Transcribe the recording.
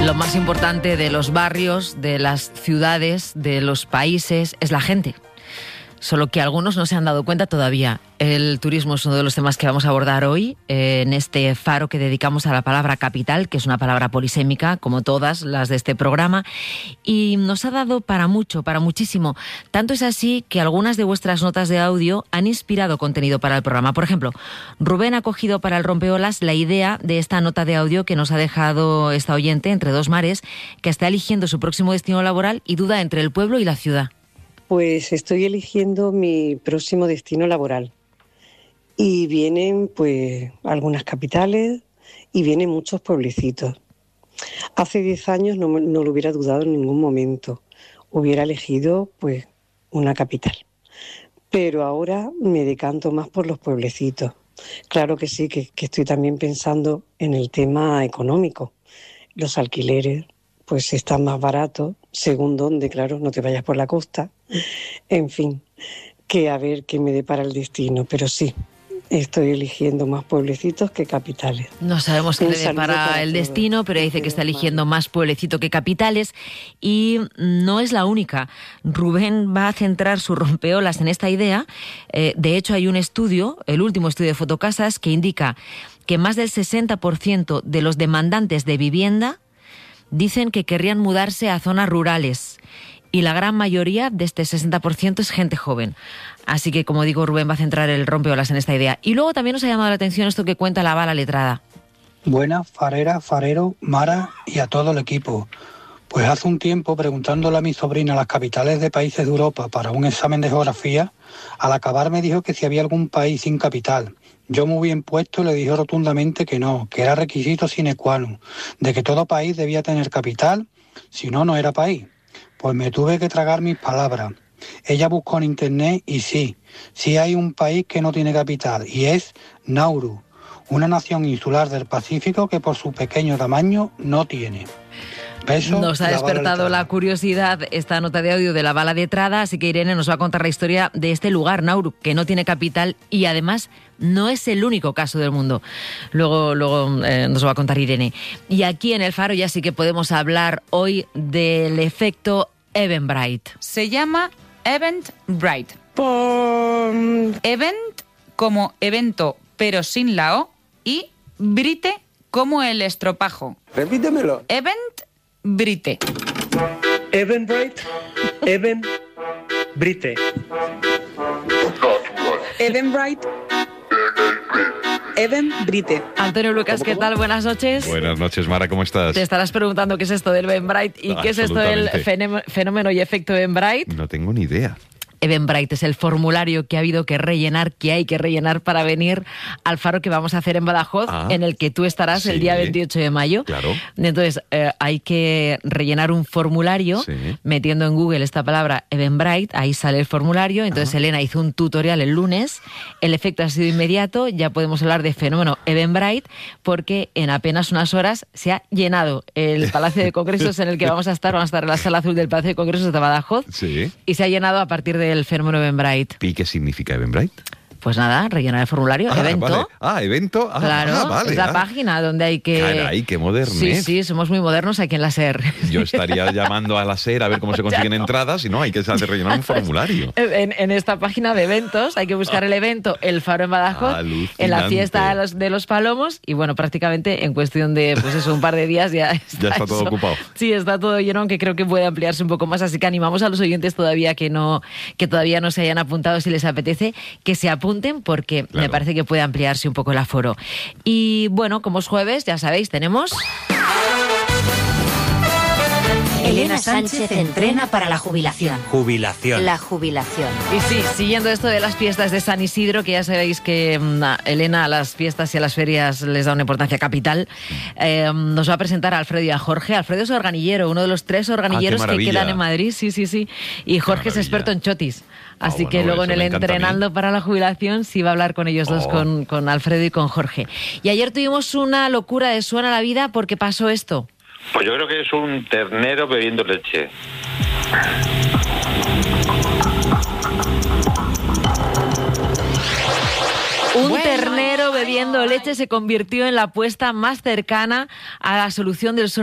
Lo más importante de los barrios, de las ciudades, de los países, es la gente. Solo que algunos no se han dado cuenta todavía. El turismo es uno de los temas que vamos a abordar hoy en este faro que dedicamos a la palabra capital, que es una palabra polisémica, como todas las de este programa, y nos ha dado para mucho, para muchísimo. Tanto es así que algunas de vuestras notas de audio han inspirado contenido para el programa. Por ejemplo, Rubén ha cogido para el rompeolas la idea de esta nota de audio que nos ha dejado esta oyente entre dos mares, que está eligiendo su próximo destino laboral y duda entre el pueblo y la ciudad. Pues estoy eligiendo mi próximo destino laboral y vienen pues algunas capitales y vienen muchos pueblecitos. Hace 10 años no lo hubiera dudado en ningún momento, hubiera elegido pues una capital, pero ahora me decanto más por los pueblecitos. Claro que sí, que estoy también pensando en el tema económico, los alquileres pues están más baratos, según dónde, claro, no te vayas por la costa, en fin, que a ver qué me depara el destino, pero sí, estoy eligiendo más pueblecitos que capitales. No sabemos qué le depara el destino, pero dice que está eligiendo más pueblecito que capitales y no es la única. Rubén va a centrar sus rompeolas en esta idea. De hecho, hay un estudio, el último estudio de Fotocasas, que indica que más del 60% de los demandantes de vivienda dicen que querrían mudarse a zonas rurales y la gran mayoría de este 60% es gente joven. Así que, como digo, Rubén va a centrar el rompeolas en esta idea. Y luego también nos ha llamado la atención esto que cuenta la Bala Letrada. Buenas, farera, farero, Mara y a todo el equipo. Pues hace un tiempo, preguntándole a mi sobrina las capitales de países de Europa para un examen de geografía, al acabar me dijo que si había algún país sin capital. Yo muy bien puesto le dije rotundamente que no, que era requisito sine qua non, de que todo país debía tener capital, si no, no era país. Pues me tuve que tragar mis palabras. Ella buscó en internet y sí hay un país que no tiene capital y es Nauru, una nación insular del Pacífico que por su pequeño tamaño no tiene. Beso, nos ha despertado la curiosidad esta nota de audio de la Bala Letrada, así que Irene nos va a contar la historia de este lugar, Nauru, que no tiene capital y además no es el único caso del mundo. Luego nos lo va a contar Irene. Y aquí en El Faro ya sí que podemos hablar hoy del efecto Eventbrite. Se llama Eventbrite. Event como evento pero sin la O y Brite como el estropajo. Repítemelo. Eventbrite. Eventbrite. Eventbrite. Eventbrite. Eventbrite. Antonio Lucas, ¿qué tal? Buenas noches. Buenas noches, Mara, ¿cómo estás? Te estarás preguntando qué es esto del Eventbrite y qué es esto del fenómeno y efecto Eventbrite. No tengo ni idea. Eventbrite es el formulario que ha habido que rellenar, que hay que rellenar para venir al faro que vamos a hacer en Badajoz, en el que tú estarás el día 28 de mayo. Claro. Entonces, hay que rellenar un formulario metiendo en Google esta palabra Eventbrite, ahí sale el formulario. Entonces, Elena hizo un tutorial el lunes, el efecto ha sido inmediato, ya podemos hablar de fenómeno Eventbrite, porque en apenas unas horas se ha llenado el Palacio de Congresos en el que vamos a estar en la Sala Azul del Palacio de Congresos de Badajoz, y se ha llenado a partir del fenómeno Eventbrite. ¿Y qué significa Eventbrite? Pues nada, rellenar el formulario, evento. Vale. Evento. Claro, vale, es la página donde hay que... Caray, qué modernes. Sí, somos muy modernos aquí en la SER. Yo estaría llamando a la SER a ver cómo se consiguen entradas y no, hay que rellenar un formulario. En esta página de eventos hay que buscar el evento El Faro en Badajoz, en la fiesta de los Palomos y bueno, prácticamente en cuestión de pues eso, un par de días ya está todo ocupado. Sí, está todo lleno, aunque creo que puede ampliarse un poco más, así que animamos a los oyentes todavía que todavía no se hayan apuntado, si les apetece, que se apunten porque me parece que puede ampliarse un poco el aforo. Y bueno, como es jueves, ya sabéis, tenemos... Elena Sánchez entrena para la jubilación. Jubilación. La jubilación. Y sí, siguiendo esto de las fiestas de San Isidro, que ya sabéis que Elena a las fiestas y a las ferias les da una importancia capital, nos va a presentar a Alfredo y a Jorge. Alfredo es organillero, uno de los 3 organilleros que quedan en Madrid. Sí. Y Jorge es experto en chotis. Así que luego en el Entrenando para la Jubilación sí va a hablar con ellos dos, con Alfredo y con Jorge. Y ayer tuvimos una locura de Suena la Vida porque pasó esto. Pues yo creo que es un ternero bebiendo leche. Un ternero bebiendo leche se convirtió en la apuesta más cercana a la solución del